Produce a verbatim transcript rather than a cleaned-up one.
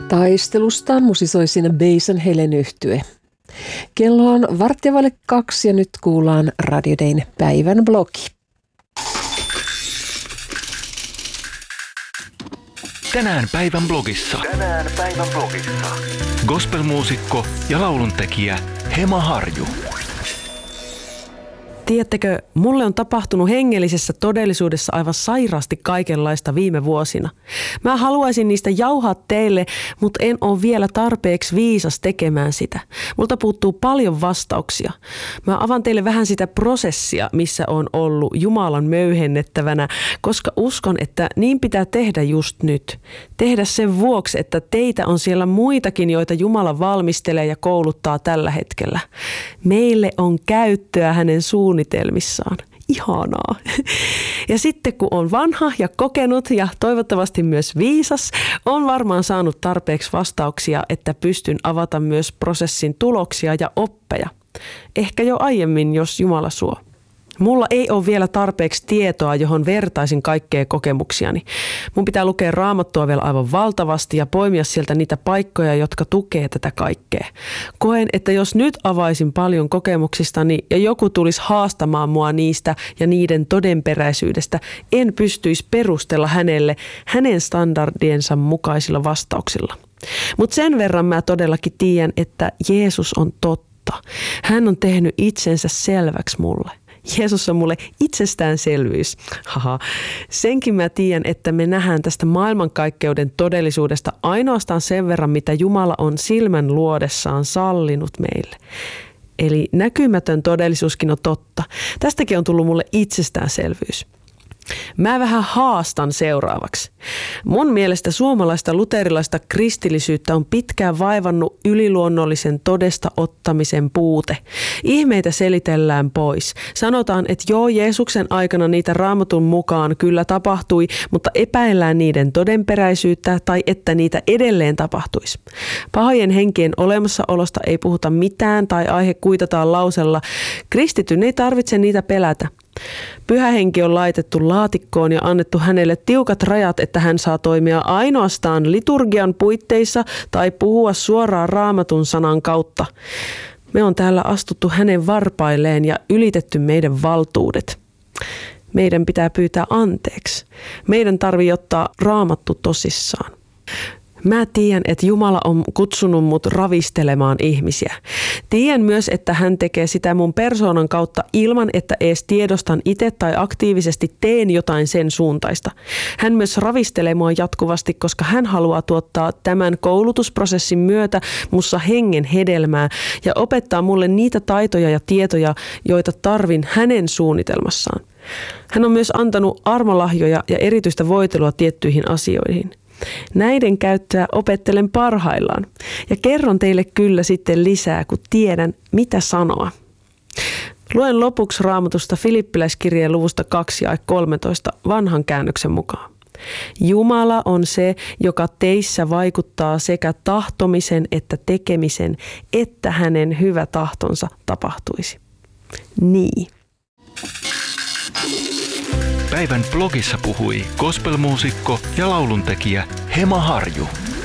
Taistelustaan musisoi siinä Basin Helen yhtye. Kello on varttia vaille kaksi ja nyt kuullaan Radio Dayn päivän blogi. Tänään päivän blogissa. Tänään päivän blogissa. Gospelmuusikko ja lauluntekijä Hema Harju. Tiedättekö, mulle on tapahtunut hengellisessä todellisuudessa aivan sairaasti kaikenlaista viime vuosina. Mä haluaisin niistä jauhaa teille, mutta en ole vielä tarpeeksi viisas tekemään sitä. Multa puuttuu paljon vastauksia. Mä avaan teille vähän sitä prosessia, missä on ollut Jumalan möyhennettävänä, koska uskon, että niin pitää tehdä just nyt. Tehdä sen vuoksi, että teitä on siellä muitakin, joita Jumala valmistelee ja kouluttaa tällä hetkellä. Meille on käyttöä hänen suunnitelmissaan. suunnitelmissaan. Ihanaa. Ja sitten kun on vanha ja kokenut ja toivottavasti myös viisas, on varmaan saanut tarpeeksi vastauksia, että pystyn avata myös prosessin tuloksia ja oppeja. Ehkä jo aiemmin, jos Jumala suo. Mulla ei ole vielä tarpeeksi tietoa, johon vertaisin kaikkea kokemuksiani. Mun pitää lukea Raamattua vielä aivan valtavasti ja poimia sieltä niitä paikkoja, jotka tukee tätä kaikkea. Koen, että jos nyt avaisin paljon kokemuksistani ja joku tulisi haastamaan mua niistä ja niiden todenperäisyydestä, en pystyisi perustella hänelle hänen standardiensa mukaisilla vastauksilla. Mutta sen verran mä todellakin tiedän, että Jeesus on totta. Hän on tehnyt itsensä selväksi mulle. Jeesus on mulle itsestäänselvyys. Haha. Senkin mä tiedän, että me nähdään tästä maailmankaikkeuden todellisuudesta ainoastaan sen verran, mitä Jumala on silmän luodessaan sallinut meille. Eli näkymätön todellisuuskin on totta. Tästäkin on tullut mulle itsestäänselvyys. Mä vähän haastan seuraavaksi. Mun mielestä suomalaista luterilaista kristillisyyttä on pitkään vaivannut yliluonnollisen todesta ottamisen puute. Ihmeitä selitellään pois. Sanotaan, että joo, Jeesuksen aikana niitä Raamatun mukaan kyllä tapahtui, mutta epäillään niiden todenperäisyyttä tai että niitä edelleen tapahtuisi. Pahojen henkien olemassaolosta ei puhuta mitään tai aihe kuitataan lausella. Kristityn ei tarvitse niitä pelätä. Pyhä henki on laitettu laatikkoon ja annettu hänelle tiukat rajat, että hän saa toimia ainoastaan liturgian puitteissa tai puhua suoraan Raamatun sanan kautta. Me on täällä astuttu hänen varpailleen ja ylitetty meidän valtuudet. Meidän pitää pyytää anteeksi. Meidän tarvii ottaa Raamattu tosissaan. Mä tiedän, että Jumala on kutsunut mut ravistelemaan ihmisiä. Tiedän myös, että hän tekee sitä mun persoonan kautta ilman, että edes tiedostan itse tai aktiivisesti teen jotain sen suuntaista. Hän myös ravistelee mua jatkuvasti, koska hän haluaa tuottaa tämän koulutusprosessin myötä mussa hengen hedelmää ja opettaa mulle niitä taitoja ja tietoja, joita tarvin hänen suunnitelmassaan. Hän on myös antanut armolahjoja ja erityistä voitelua tiettyihin asioihin. Näiden käyttöä opettelen parhaillaan ja kerron teille kyllä sitten lisää, kun tiedän, mitä sanoa. Luen lopuksi Raamatusta Filippiläiskirjeen luvusta kaksi ja kolmetoista vanhan käännöksen mukaan. Jumala on se, joka teissä vaikuttaa sekä tahtomisen että tekemisen, että hänen hyvä tahtonsa tapahtuisi. Niin. Päivän blogissa puhui gospelmuusikko ja lauluntekijä Hema Harju.